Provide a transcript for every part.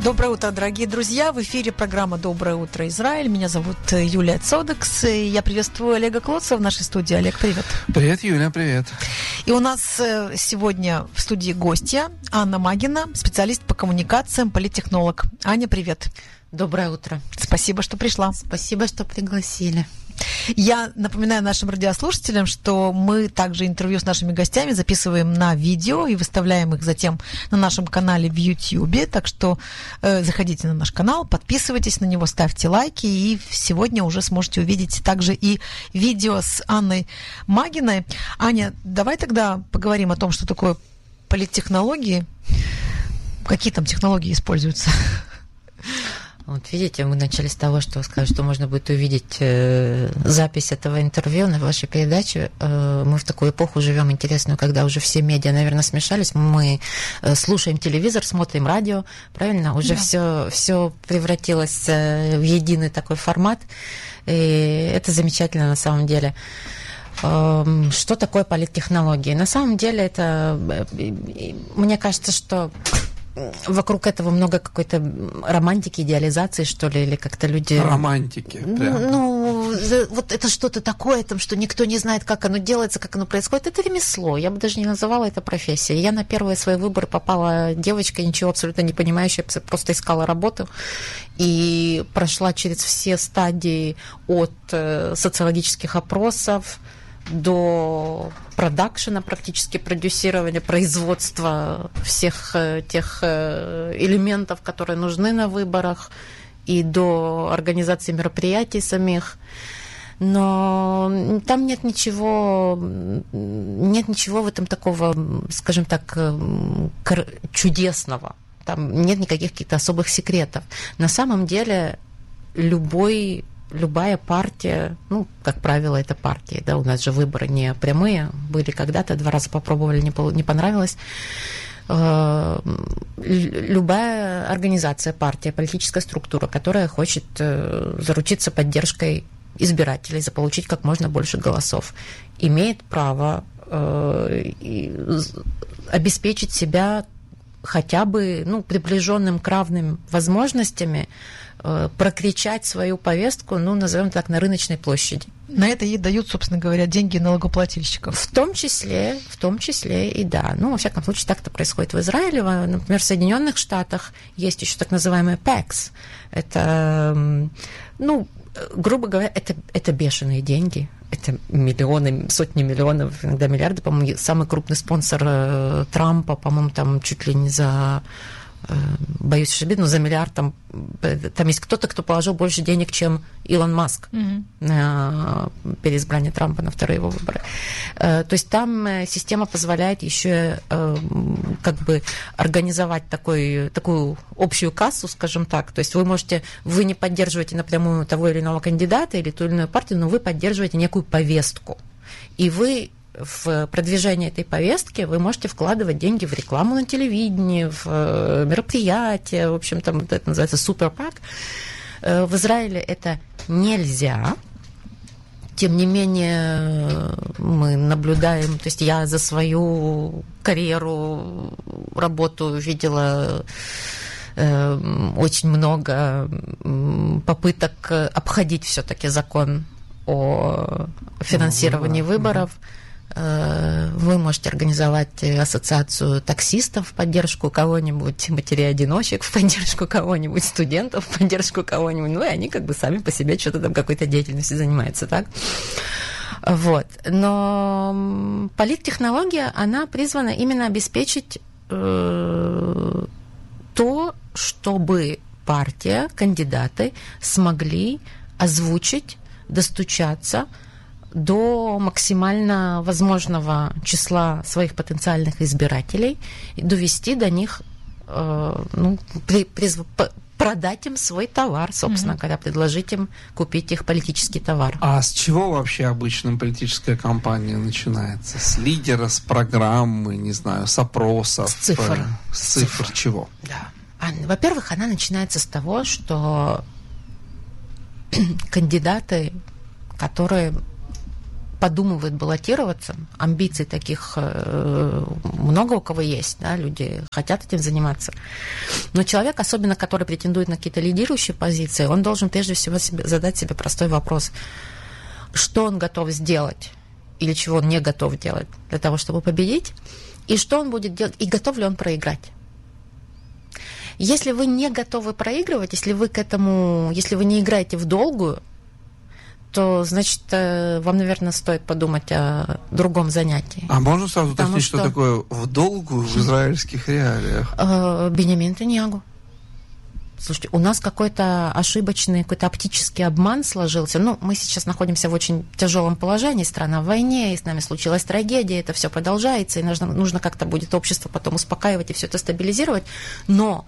Доброе утро, дорогие друзья. В эфире программа «Доброе утро, Израиль». Меня зовут Юлия Цодекс. И я приветствую Олега Клоца в нашей студии. Олег, привет. Привет, Юля, привет. И у нас сегодня в студии гостья Анна Магина, специалист по коммуникациям, политтехнолог. Аня, привет. Доброе утро. Спасибо, что пришла. Спасибо, что пригласили. Я напоминаю нашим радиослушателям, что мы также интервью с нашими гостями записываем на видео и выставляем их затем на нашем канале в YouTube. Так что заходите на наш канал, подписывайтесь на него, ставьте лайки. И сегодня уже сможете увидеть также и видео с Анной Магиной. Аня, давай тогда поговорим о том, что такое политтехнологии. Какие там технологии используются? Вот видите, мы начали с того, что сказали, что можно будет увидеть запись этого интервью на вашей передаче. Мы в такую эпоху живем интересную, когда уже все медиа, наверное, смешались. Мы слушаем телевизор, смотрим радио, правильно? Уже все превратилось в единый такой формат. И это замечательно на самом деле. Что такое политтехнологии? На самом деле это, мне кажется, что вокруг этого много какой-то романтики, идеализации, что ли, или как-то люди... Романтики, прям. Ну, вот это что-то такое, там, что никто не знает, как оно делается, как оно происходит. Это ремесло. Я бы даже не называла это профессией. Я на первые свои выборы попала девочка, ничего абсолютно не понимающая, просто искала работу и прошла через все стадии от социологических опросов до продакшена, практически продюсирования, производства всех тех элементов, которые нужны на выборах, и до организации мероприятий самих. Но там нет ничего в этом такого, скажем так, чудесного. Там нет никаких каких-то особых секретов. На самом деле любая партия, ну, как правило, это партии, да, у нас же выборы не прямые, были когда-то, 2 раза попробовали, не понравилось. Любая организация, партия, политическая структура, которая хочет заручиться поддержкой избирателей, заполучить как можно больше голосов, имеет право обеспечить себя хотя бы, ну, приближенным к равным возможностями прокричать свою повестку, ну, назовем так, на рыночной площади. На это ей дают, собственно говоря, деньги налогоплательщиков. В том числе и да. Ну, во всяком случае, так это происходит в Израиле. Например, в Соединенных Штатах есть еще так называемые PACs. Это, ну, грубо говоря, это бешеные деньги. Это миллионы, сотни миллионов, иногда миллиарды. По-моему, самый крупный спонсор Трампа, по-моему, там чуть ли не за... боюсь ошибиться, но за миллиард там есть кто-то, кто положил больше денег, чем Илон Маск на переизбрание Трампа на вторые его выборы. То есть там система позволяет еще как бы организовать такую общую кассу, скажем так. То есть вы не поддерживаете напрямую того или иного кандидата или ту или иную партию, но вы поддерживаете некую повестку. И вы в продвижение этой повестки вы можете вкладывать деньги в рекламу на телевидении, в мероприятия, в общем, там это называется суперпак. В Израиле это нельзя. Тем не менее, мы наблюдаем, то есть я за свою карьеру, работу видела очень много попыток обходить все-таки закон о финансировании выборов. Вы можете организовать ассоциацию таксистов в поддержку кого-нибудь, матерей-одиночек в поддержку кого-нибудь, студентов в поддержку кого-нибудь, ну и они как бы сами по себе что-то там какой-то деятельностью занимаются, так? Вот. Но политтехнология, она призвана именно обеспечить то, чтобы партия, кандидаты смогли озвучить, достучаться до максимально возможного числа своих потенциальных избирателей и довести до них, продать им свой товар, собственно говоря, предложить им купить их политический товар. А с чего вообще обычно политическая кампания начинается? С лидера, с программы, не знаю, с опросов? С цифр. С цифр чего? Да. Во-первых, она начинается с того, что кандидаты, которые подумывает баллотироваться, амбиций таких много у кого есть, да, люди хотят этим заниматься. Но человек, особенно который претендует на какие-то лидирующие позиции, он должен прежде всего задать себе простой вопрос, что он готов сделать или чего он не готов делать для того, чтобы победить, и что он будет делать, и готов ли он проиграть. Если вы не готовы проигрывать, если вы не играете в долгую, то, значит, вам, наверное, стоит подумать о другом занятии. А можно сразу уточнить, что такое в долгую в израильских реалиях? Биньямин Нетаньяху. Слушайте, у нас какой-то ошибочный, какой-то оптический обман сложился. Ну, мы сейчас находимся в очень тяжелом положении, страна в войне, и с нами случилась трагедия, это все продолжается, и нужно как-то будет общество потом успокаивать и все это стабилизировать. Но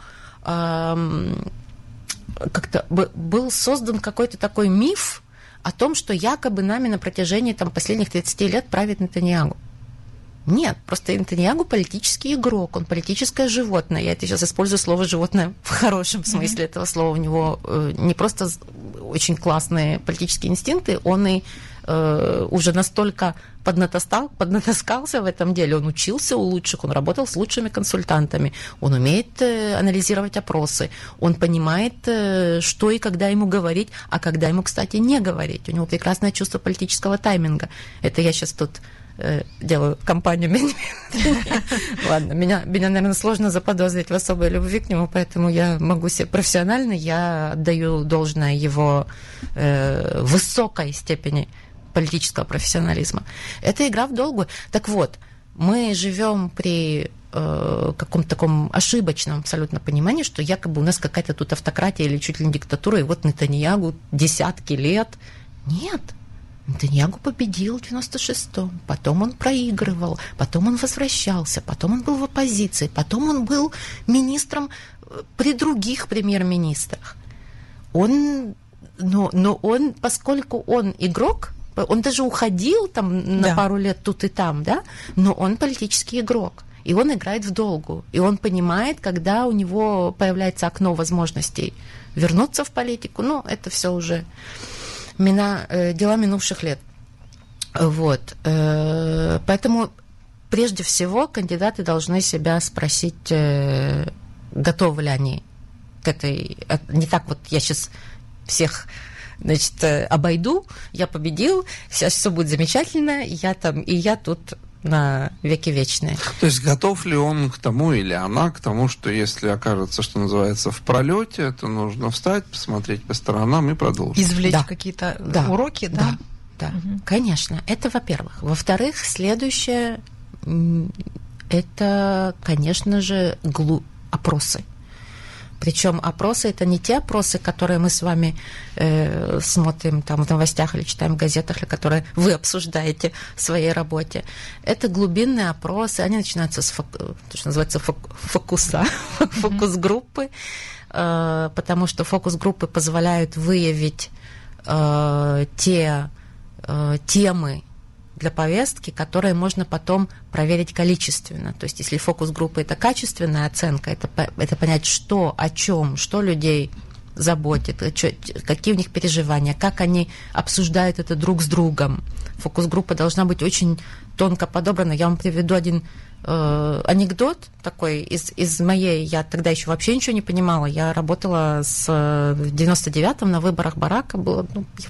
как-то был создан какой-то такой миф о том, что якобы нами на протяжении последних 30 лет правит Нетаньяху. Нет, просто Нетаньяху политический игрок, он политическое животное. Я сейчас использую слово «животное» в хорошем смысле этого слова. У него не просто очень классные политические инстинкты, он и уже настолько поднатаскался в этом деле, он учился у лучших, он работал с лучшими консультантами, он умеет анализировать опросы, он понимает, что и когда ему говорить, а когда ему, кстати, не говорить. У него прекрасное чувство политического тайминга. Это я сейчас тут делаю кампанию. Ладно, меня, наверное, сложно заподозрить в особой любви к нему, поэтому я могу себе профессионально, я отдаю должное его высокой степени политического профессионализма. Это игра в долгую. Так вот, мы живем при каком-то таком ошибочном абсолютно понимании, что якобы у нас какая-то тут автократия или чуть ли не диктатура, и вот Нетаньяху десятки лет. Нет. Нетаньяху победил в 96-м, потом он проигрывал, потом он возвращался, потом он был в оппозиции, потом он был министром при других премьер-министрах. Но он, поскольку он игрок, он даже уходил на пару лет тут и там, да, но он политический игрок. И он играет в долгую. И он понимает, когда у него появляется окно возможностей вернуться в политику. Ну, это все уже дела минувших лет. Вот. Поэтому прежде всего кандидаты должны себя спросить, готовы ли они к этой... Не так вот я сейчас всех, значит, обойду, я победил, сейчас все будет замечательно, и я тут на веки вечные. То есть готов ли он к тому или она к тому, что если окажется, что называется, в пролете, то нужно встать, посмотреть по сторонам и продолжить. Извлечь какие-то уроки, да? Да, конечно. Это, во-первых. Во-вторых, следующее, это, конечно же, опросы. Причем опросы – это не те опросы, которые мы с вами смотрим в новостях или читаем в газетах, или которые вы обсуждаете в своей работе. Это глубинные опросы, они начинаются с то, что называется фокус-группы, потому что фокус-группы позволяют выявить те темы для повестки, которые можно потом проверить количественно. То есть, если фокус-группа – это качественная оценка, это понять, что, о чем, что людей заботит, какие у них переживания, как они обсуждают это друг с другом. Фокус-группа должна быть очень тонко подобрана. Я вам приведу один анекдот такой из моей... Я тогда еще вообще ничего не понимала. Я работала в 99-м на выборах Барака. Было...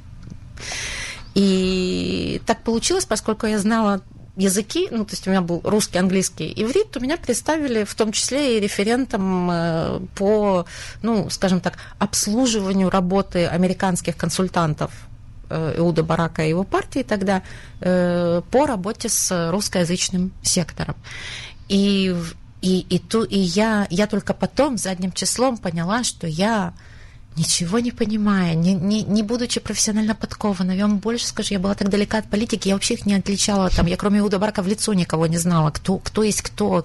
И так получилось, поскольку я знала языки, то есть у меня был русский, английский, иврит, то меня представили в том числе и референтом по, скажем так, обслуживанию работы американских консультантов Иуда Барака и его партии тогда по работе с русскоязычным сектором. И я только потом задним числом поняла, что я, ничего не понимая, не будучи профессионально подкованной, я вам больше скажу, я была так далека от политики, я вообще их не отличала, я кроме Иуда Барака в лицо никого не знала, кто есть кто.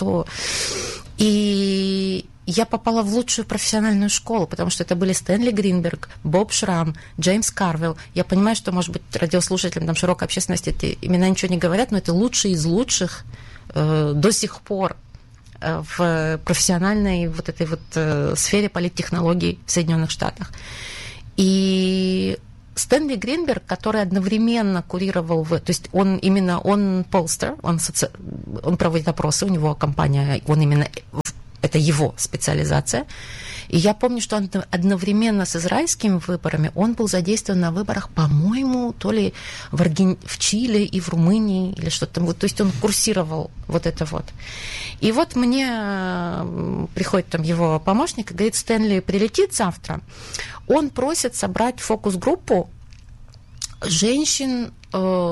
И я попала в лучшую профессиональную школу, потому что это были Стэнли Гринберг, Боб Шрам, Джеймс Карвелл. Я понимаю, что, может быть, радиослушателям, широкой общественности эти имена ничего не говорят, но это лучшие из лучших до сих пор в профессиональной этой сфере политтехнологий в Соединенных Штатах. И Стэнли Гринберг, который одновременно курировал, то есть он полстер, он проводит опросы, у него компания, это его специализация. И я помню, что он одновременно с израильскими выборами он был задействован на выборах, по-моему, то ли в Чили и в Румынии, или что-то. Вот, то есть он курсировал вот это вот. И вот мне приходит там его помощник и говорит: Стэнли прилетит завтра. Он просит собрать фокус-группу женщин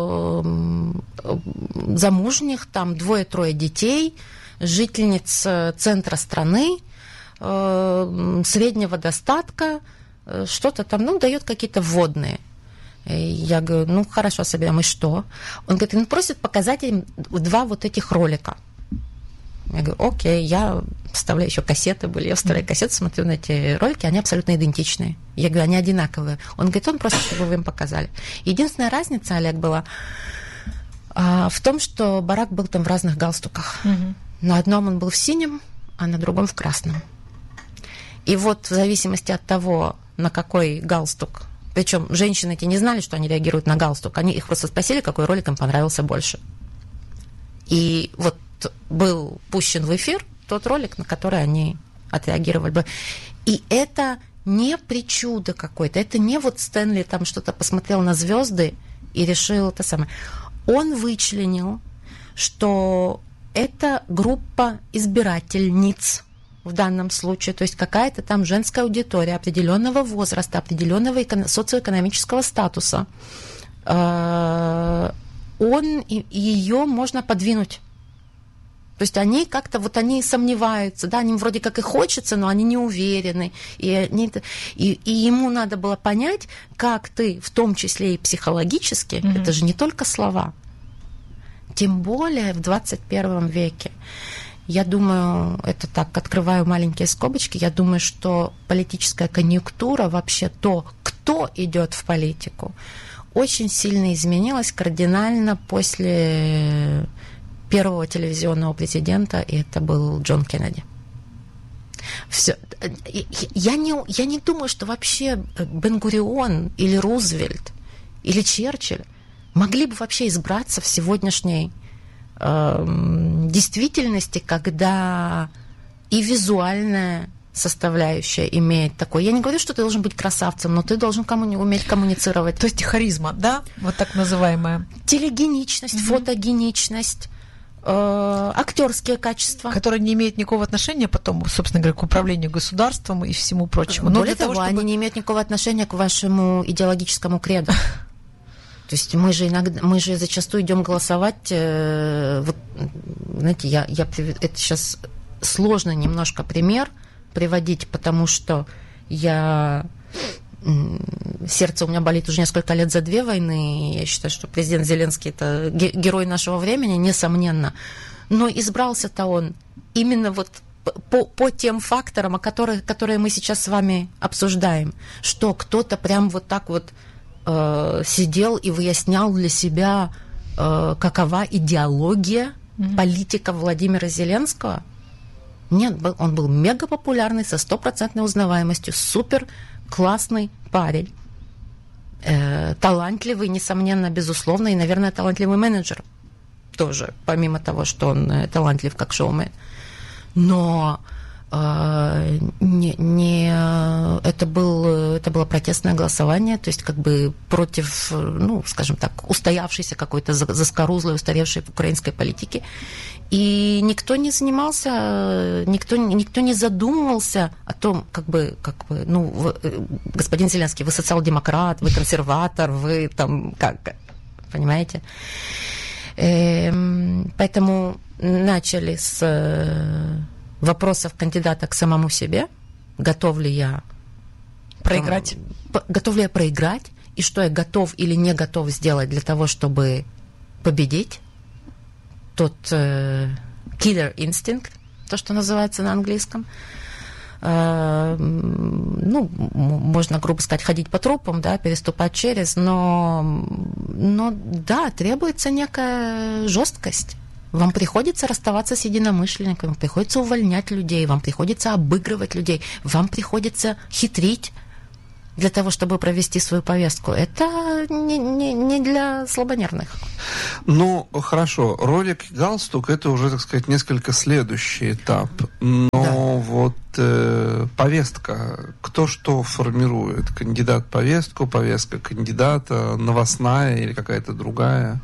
замужних, там 2-3 детей, жительниц центра страны, среднего достатка, что-то там, дает какие-то вводные. И я говорю: хорошо, соберем, и что? Он говорит: он просит показать им 2 вот этих ролика. Я говорю: окей, я вставляю, еще кассеты были, я вставляю кассеты, смотрю на эти ролики, они абсолютно идентичные. Я говорю: они одинаковые. Он говорит: он просит, чтобы вы им показали. Единственная разница, Олег, была в том, что Барак был там в разных галстуках. На одном он был в синем, а на другом в красном. И вот в зависимости от того, на какой галстук, причем женщины эти не знали, что они реагируют на галстук, они их просто спросили, какой ролик им понравился больше. И вот был пущен в эфир тот ролик, на который они отреагировали бы. И это не причуда какой-то, это не вот Стэнли там что-то посмотрел на звезды и решил это самое. Он вычленил, что это группа избирательниц в данном случае, то есть какая-то там женская аудитория определенного возраста, определенного социоэкономического статуса. Ее можно подвинуть. То есть они как-то, они сомневаются, да, им вроде как и хочется, но они не уверены. И ему надо было понять, как ты, в том числе и психологически, это же не только слова, тем более в 21 веке. Я думаю, это так, открываю маленькие скобочки, я думаю, что политическая конъюнктура, вообще то, кто идет в политику, очень сильно изменилась кардинально после первого телевизионного президента, и это был Джон Кеннеди. Все. Я не думаю, что вообще Бен-Гурион или Рузвельт или Черчилль могли бы вообще избраться в сегодняшней действительности, когда и визуальная составляющая имеет такое. Я не говорю, что ты должен быть красавцем, но ты должен уметь коммуницировать. То есть харизма, да? Вот так называемая. Телегеничность, фотогеничность, актерские качества. Которые не имеют никакого отношения потом, собственно говоря, к управлению государством и всему прочему. Но более того, они не имеют никакого отношения к вашему идеологическому кредо. То есть мы же зачастую идем голосовать, вот, знаете, это сейчас сложно немножко пример приводить, потому что сердце у меня болит уже несколько лет за 2 войны, и я считаю, что президент Зеленский – это герой нашего времени, несомненно, но избрался-то он именно вот по тем факторам, которые мы сейчас с вами обсуждаем, что кто-то прям вот так вот сидел и выяснял для себя, какова идеология политика Владимира Зеленского. Нет, он был мега популярный, со 100% узнаваемостью, супер классный парень, талантливый, несомненно, безусловно, и, наверное, талантливый менеджер тоже, помимо того, что он талантлив как шоумен. Но это было протестное голосование, то есть как бы против, скажем так, устоявшейся какой-то заскорузлой, устаревшей украинской политики. И никто не занимался, никто не задумывался о том, господин Зеленский, вы социал-демократ, вы консерватор, вы там, понимаете? Поэтому начали с вопросов кандидата к самому себе. Готов ли я проиграть? И что я готов или не готов сделать для того, чтобы победить? Тот killer instinct, то, что называется на английском. Можно, грубо сказать, ходить по трупам, да, переступать через, но да, требуется некая жесткость. Вам приходится расставаться с единомышленниками, вам приходится увольнять людей, вам приходится обыгрывать людей, вам приходится хитрить. для того, чтобы провести свою повестку, это не для слабонервных. Ну, хорошо, ролик и галстук – это уже, так сказать, несколько следующий этап. Но вот повестка, кто что формирует? Кандидат повестку, повестка кандидата, новостная или какая-то другая?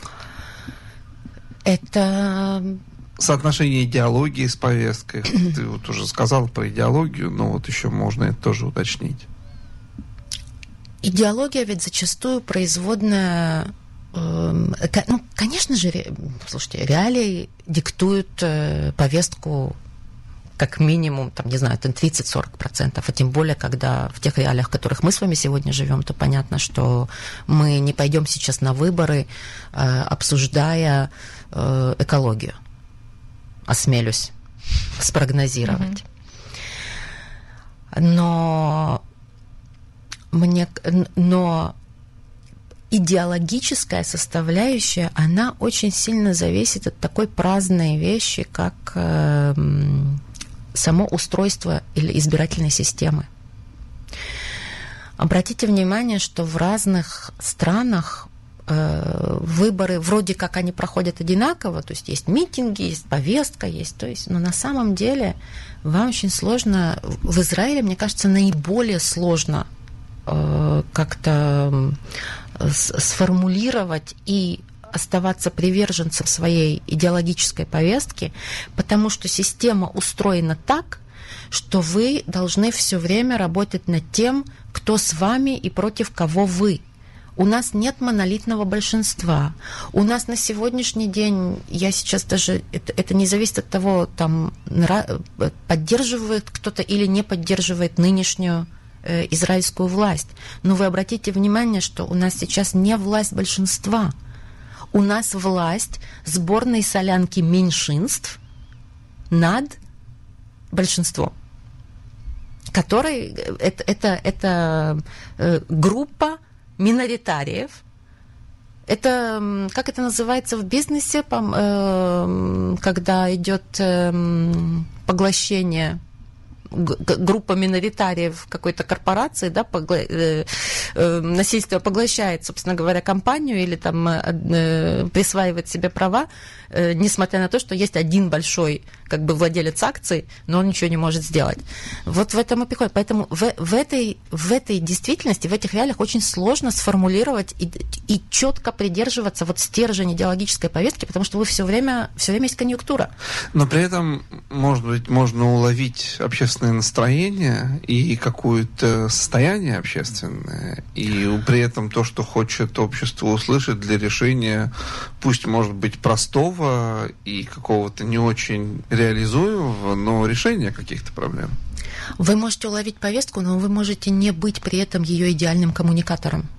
Это... Соотношение идеологии с повесткой. Ты вот уже сказал про идеологию, но вот еще можно это тоже уточнить. Идеология ведь зачастую производная... Ну, конечно же, слушайте, реалии диктуют повестку как минимум, там, не знаю, 30-40%, а тем более, когда в тех реалиях, в которых мы с вами сегодня живем, то понятно, что мы не пойдем сейчас на выборы, обсуждая экологию. Осмелюсь спрогнозировать. Но идеологическая составляющая, она очень сильно зависит от такой праздной вещи, как само устройство или избирательной системы. Обратите внимание, что в разных странах выборы вроде как они проходят одинаково, то есть есть митинги, есть повестка, есть, то есть, но на самом деле вам очень сложно, в Израиле, мне кажется, наиболее сложно как-то сформулировать и оставаться приверженцем своей идеологической повестки, потому что система устроена так, что вы должны все время работать над тем, кто с вами и против кого вы. У нас нет монолитного большинства. У нас на сегодняшний день, я сейчас даже, это не зависит от того, там, поддерживает кто-то или не поддерживает нынешнюю израильскую власть. Но вы обратите внимание, что у нас сейчас не власть большинства. У нас власть сборной солянки меньшинств над большинством, который это группа миноритариев. Это, как это называется в бизнесе, когда идет поглощение, группа миноритариев какой-то корпорации, да, насильственно поглощает, собственно говоря, компанию или там присваивает себе права, несмотря на то, что есть один большой как бы владелец акций, но он ничего не может сделать. Вот в этом и прикол. Поэтому в этой действительности, в этих реалиях очень сложно сформулировать и четко придерживаться вот стержень идеологической повестки, потому что вы все время есть конъюнктура. Но при этом, может быть, можно уловить общественное настроение и какое-то состояние общественное, и при этом то, что хочет общество услышать для решения, пусть, может быть, простого и какого-то не очень реализуемого, но решения каких-то проблем. Вы можете уловить повестку, но вы можете не быть при этом ее идеальным коммуникатором.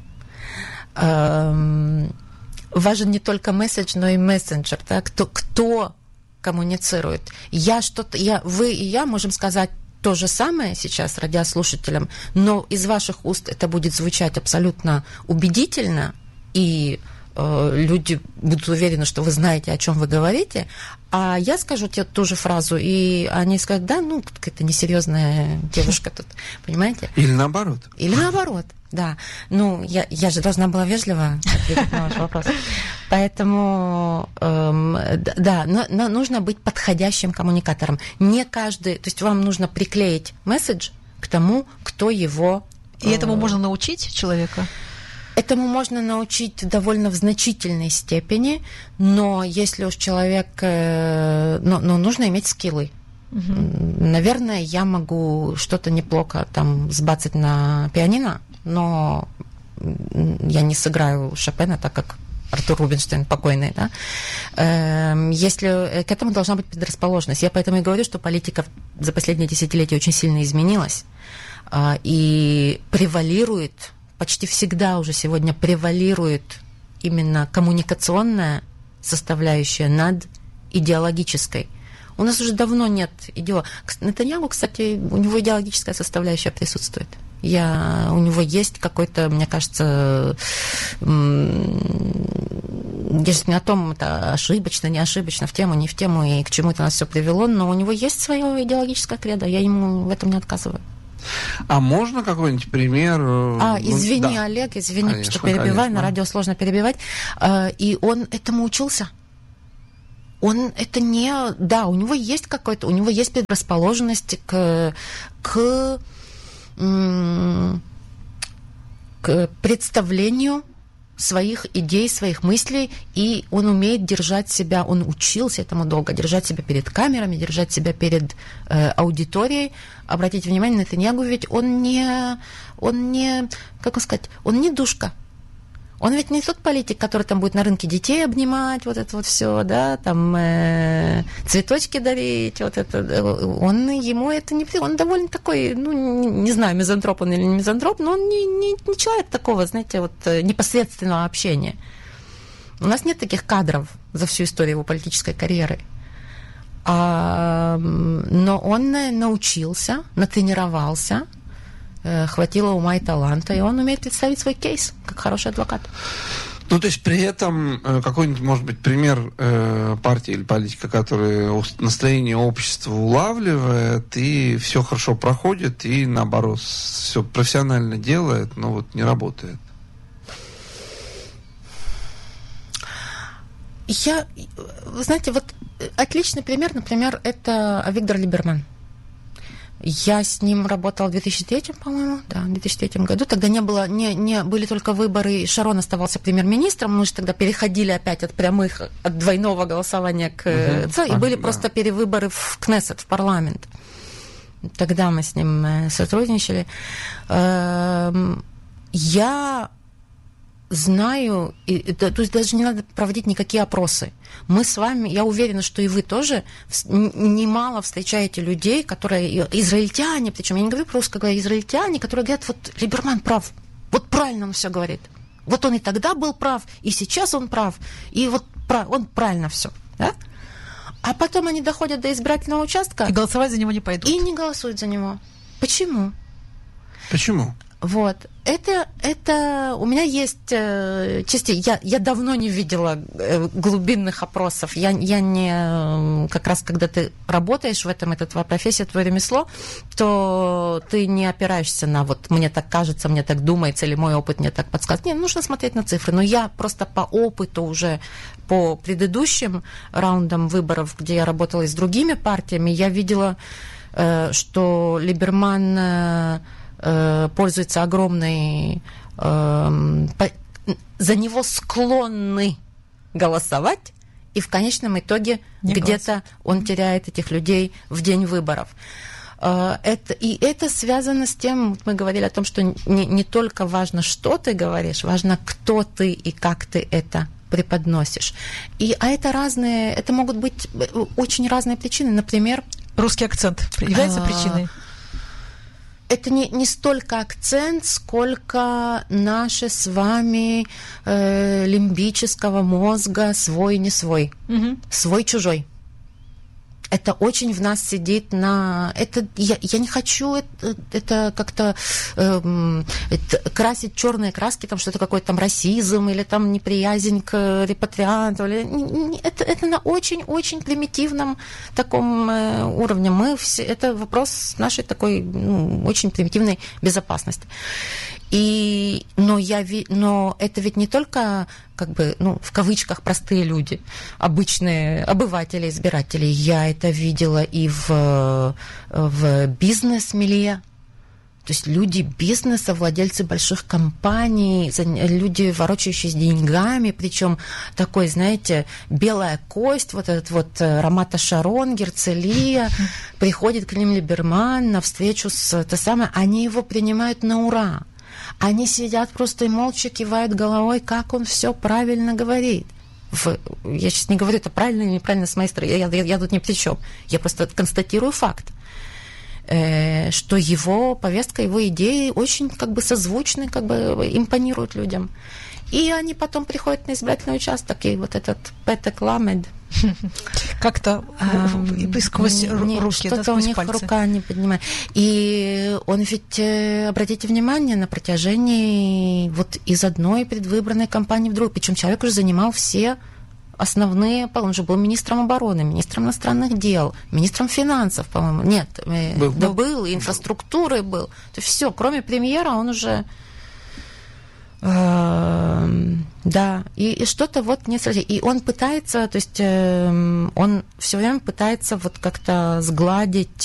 Важен не только месседж, но и мессенджер, да? Кто коммуницирует. Вы и я можем сказать то же самое сейчас радиослушателям, но из ваших уст это будет звучать абсолютно убедительно, и люди будут уверены, что вы знаете, о чем вы говорите, а я скажу тебе ту же фразу, и они скажут, да, ну, какая-то несерьезная девушка тут, понимаете? Или наоборот. Или наоборот, да. Ну, я же должна была вежливо ответить на ваш вопрос. Поэтому, да, но нужно быть подходящим коммуникатором. Не каждый, то есть вам нужно приклеить месседж к тому, кто его... И этому можно научить человека? Этому можно научить довольно в значительной степени, но если уж человек... Но нужно иметь скиллы. Угу. Наверное, я могу что-то неплохо там сбацать на пианино, но я не сыграю Шопена, так как Артур Рубинштейн покойный, да? Если к этому должна быть предрасположенность. Я поэтому и говорю, что политика за последние десятилетия очень сильно изменилась и превалирует... Почти всегда уже сегодня превалирует именно коммуникационная составляющая над идеологической. У нас уже давно нет идеологии. Нетаньяху, кстати, у него идеологическая составляющая присутствует. У него есть какой-то, мне кажется, если не о том, это ошибочно, не ошибочно, в тему, не в тему, и к чему это нас все привело, но у него есть свое идеологическое кредо, я ему в этом не отказываю. А можно какой-нибудь пример? Извини, Олег, извини, конечно, что перебиваю, конечно. На радио сложно перебивать. И он этому учился. Он это не... Да, у него есть какой-то... У него есть предрасположенность к представлению своих идей, своих мыслей, и он умеет держать себя, он учился этому долго, держать себя перед камерами, держать себя перед аудиторией. Обратите внимание, Нетаньягу ведь он не, как сказать, он не душка. Он ведь не тот политик, который там будет на рынке детей обнимать, вот это вот все, да, там цветочки дарить, вот это. Ему это не... Он довольно такой, не знаю, мизантроп он или не мизантроп, но он не человек такого, знаете, вот непосредственного общения. У нас нет таких кадров за всю историю его политической карьеры. Но он научился, натренировался, хватило ума и таланта, и он умеет представить свой кейс, как хороший адвокат. Ну, то есть при этом какой-нибудь, может быть, пример партии или политика, который настроение общества улавливает, и все хорошо проходит, и наоборот, все профессионально делает, но вот не работает. Вы знаете, вот отличный пример, например, это Авигдор Либерман. Я с ним работала в 2003, по-моему, да, в 2003 году. Тогда не было, были только выборы, Шарон оставался премьер-министром, мы же тогда переходили опять от двойного голосования к и были просто перевыборы в Кнессет, в парламент. Тогда мы с ним сотрудничали. Я знаю, то есть даже не надо проводить никакие опросы. Мы с вами, я уверена, что и вы тоже немало встречаете людей, которые израильтяне, причем я не говорю про русского, израильтяне, которые говорят, вот Либерман прав, вот правильно он все говорит. Вот он и тогда был прав, и сейчас он прав, и вот он правильно все, да? А потом они доходят до избирательного участка. И голосовать за него не пойдут. И не голосуют за него. Почему? Почему? Вот. Это у меня есть частей. Я давно не видела глубинных опросов. Я не... Как раз, когда ты работаешь в этом, это твоя профессия, твое ремесло, то ты не опираешься на вот мне так кажется, мне так думается, или мой опыт мне так подсказывает. Нет, нужно смотреть на цифры. Но я просто по опыту уже, по предыдущим раундам выборов, где я работала и с другими партиями, я видела, что Либерман пользуется огромной... за него склонны голосовать, и в конечном итоге где-то он теряет этих людей в день выборов. Это связано с тем, мы говорили о том, что не только важно, что ты говоришь, важно, кто ты и как ты это преподносишь. Это разные, это могут быть очень разные причины. Например... Русский акцент является причиной? Это не столько акцент, сколько наши с вами лимбического мозга свой-не свой, свой-чужой. Это очень в нас сидит на... Я не хочу это как-то красить черные краски, там что-то какой-то там расизм или там неприязнь к репатрианту. Это на очень-очень примитивном таком уровне. Это вопрос нашей такой очень примитивной безопасности. Но это ведь не только, как бы, в кавычках, простые люди, обычные обыватели, избиратели. Я это видела и в бизнес-милье. То есть люди бизнеса, владельцы больших компаний, люди, ворочающиеся деньгами, причем такой, знаете, белая кость, вот этот вот Рамата Шарон, Герцелия, приходит к ним Либерман на встречу они его принимают на ура. Они сидят просто и молча кивают головой, как он все правильно говорит. Я сейчас не говорю, это правильно или неправильно с моей стороны, я тут ни при чем. Я просто констатирую факт, что его повестка, его идеи очень как бы созвучны, как бы импонируют людям. И они потом приходят на избирательный участок, и вот этот Петек Ламед как-то сквозь руки, что-то у них пальцы. Рука не поднимает. И он ведь, обратите внимание, на протяжении вот из одной предвыборной кампании в другую, причем человек уже занимал все основные, он же был министром обороны, министром иностранных дел, министром финансов, по-моему, нет, был, инфраструктуры был, то есть все, кроме премьера он уже... Да, и что-то вот не сразу. И он пытается, то есть он все время пытается вот как-то сгладить